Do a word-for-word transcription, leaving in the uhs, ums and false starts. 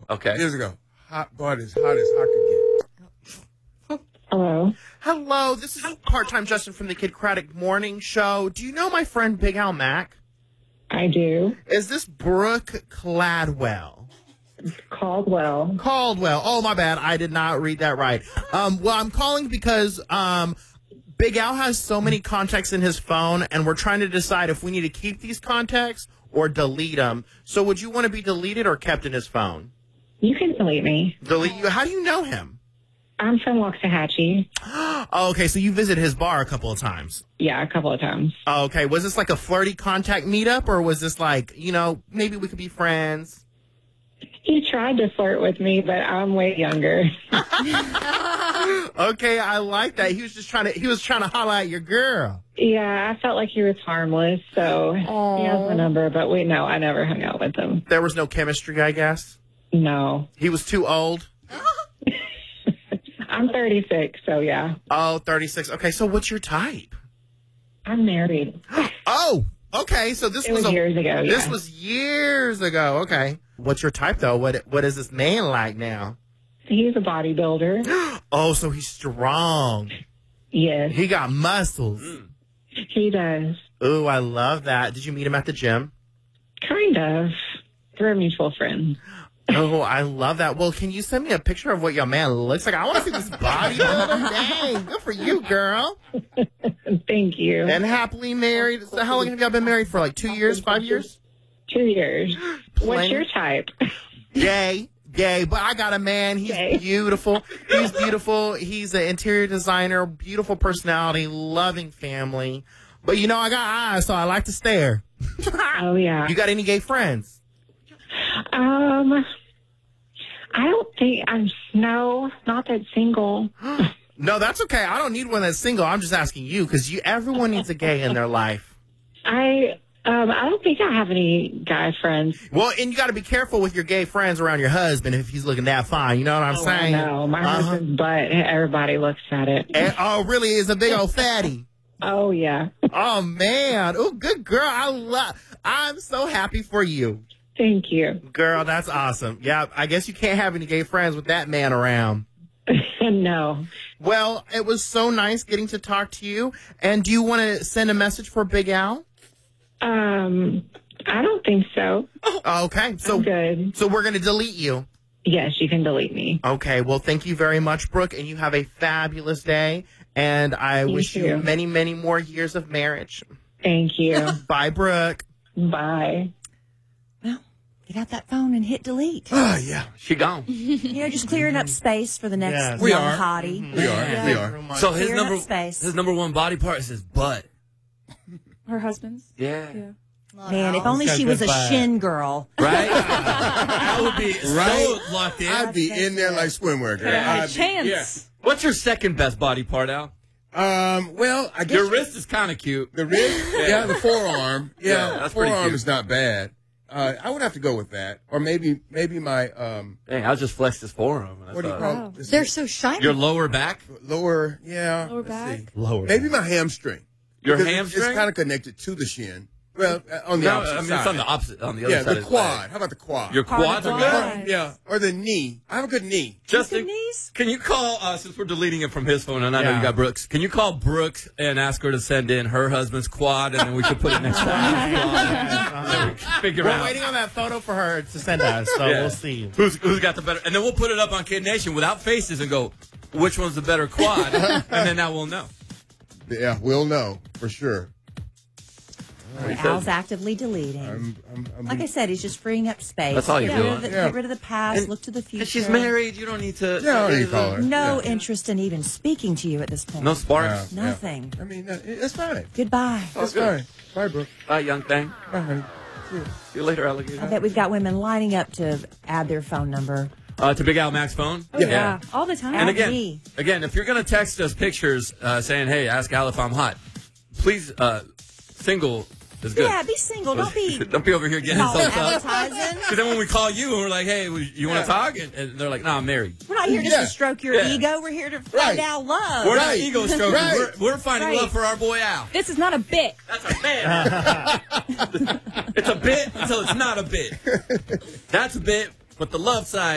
Okay. Years ago. Hot, God, as hot as I could get. Hello. Hello, this is part-time Justin from the Kid Craddock Morning Show. Do you know my friend Big Al Mack? I do. Is this Brooke Cladwell? Caldwell. Caldwell. Oh, my bad. I did not read that right. Um, well, I'm calling because um, Big Al has so many contacts in his phone, and we're trying to decide if we need to keep these contacts or delete them. So would you want to be deleted or kept in his phone? You can delete me. Delete you? How do you know him? I'm from Waxahachie. Oh, okay, so you visited his bar a couple of times. Yeah, a couple of times. Oh, okay, was this like a flirty contact meetup, or was this like, you know, maybe we could be friends? He tried to flirt with me, but I'm way younger. Okay, I like that. He was just trying to, he was trying to holler at your girl. Yeah, I felt like he was harmless, so Aww. he has my number, but we know I never hung out with him. There was no chemistry, I guess? No. He was too old? I'm thirty-six, so yeah. Oh, thirty-six. Okay, so what's your type? I'm married. Oh, okay, so this It was, was a, years ago, This yeah. was years ago. Okay. What's your type, though? What What is this man like now? He's a bodybuilder. Oh, so he's strong. Yes, He got muscles. he does. Ooh, I love that. Did you meet him at the gym? Kind of. Through a mutual friend. Oh, I love that. Well, can you send me a picture of what your man looks like? I want to see this bodybuilder. Dang, good for you, girl. Thank you. And happily married. So how long have y'all been married for? Like two years, five years? Two years. What's Plain- your type? Gay, gay. But I got a man. He's Gay. beautiful. He's beautiful. He's an interior designer, beautiful personality, loving family. But you know, I got eyes, so I like to stare. Oh, yeah. You got any gay friends? Um, I don't think I'm, no, not that single. No, that's okay. I don't need one that's single. I'm just asking you because you. Everyone needs a gay in their life. I, um, I don't think I have any guy friends. Well, and you got to be careful with your gay friends around your husband if he's looking that fine. You know what I'm Oh, saying? no, my Uh-huh. husband's butt, everybody looks at it. And, oh, really? Is a big old fatty. Oh, yeah. Oh man. Oh, good girl. I love. I'm so happy for you, Thank you. girl. That's awesome. Yeah, I guess you can't have any gay friends with that man around. No. Well, it was so nice getting to talk to you. And do you want to send a message for Big Al? Um, I don't think so. Oh, okay. So I'm good. So we're gonna delete you. Yes, you can delete me. Okay, well, thank you very much, Brooke, and you have a fabulous day, and I You wish too. you many, many more years of marriage. Thank you. Bye, Brooke. Bye. Well, get out that phone and hit delete. Oh, yeah. She gone. You know, just clearing up space for the next Yes. We young are. hottie. We are. Yeah. We are. So his Clearing up number, space. his number one body part is his butt. Her husband's? Yeah. Yeah. Man, if only got she was a good vibe. shin girl. Right? I would be Right? so locked in. I'd be in there like swimwear, girl. Could have had a I'd be- chance. What's your second best body part, Al? yeah. Um, well, I guess Your wrist is kind of cute. the wrist, yeah, the forearm, yeah, Yeah, that's pretty forearm cute. is not bad. Uh, I would have to go with that, or maybe maybe my um, Dang, I just flexed his forearm. what do you That's, call uh, it? This They're is so shiny. Your lower back? lower? Yeah, Lower let's back? see. Lower. Maybe my hamstring. Your Because it's- hamstring? It's kind of connected to the shin. Well, uh, on the No, opposite I mean, side. it's on the opposite, on the other yeah, side the of his quad. leg. How about the quad? Your quads are quad. good? yeah, or the knee. I have a good knee. Justin, Good knees? can you call, uh, since we're deleting it from his phone, and I know Yeah. you got Brooks, can you call Brooks and ask her to send in her husband's quad, and then we can put it next to his quad, and then we can figure We're out waiting on that photo for her to send us, so Yeah. we'll see. who's, who's got the better, and then we'll put it up on Kid Nation without faces and go, which one's the better quad, and then now we'll know. Yeah, we'll know for sure. Al's actively deleting. I'm, I'm, I'm Like I said, he's just freeing up space. That's all you're get rid doing. of the, Yeah. Get rid of the past, And- look to the future. And she's married, you don't need to. Yeah, I don't need to call her. No Yeah. interest in even speaking to you at this point. No sparks. Yeah. Nothing. I mean, that, that's fine. Goodbye. That's fine. Bye, bro. Bye, young thing. Bye, honey. See you later, alligator. I bet we've got women lining up to add their phone number. Uh, to Big Al Mac's phone? Oh, yeah. All the time. And Add again, me. again, if you're going to text us pictures uh, saying, hey, ask Al if I'm hot, please, uh, single is good. Yeah, be single. Don't be Don't be over here getting all insults up. advertising. Because then when we call you and we're like, hey, you want to talk? And, and they're like, no, I'm married. We're not here just Yeah. to stroke your Yeah. ego. We're here to find Right. out love. We're Right. not ego strokers. Right. We're, we're finding Right. love for our boy Al. This is not a bit. That's a bit. It's a bit until it's not a bit. That's a bit, but the love side.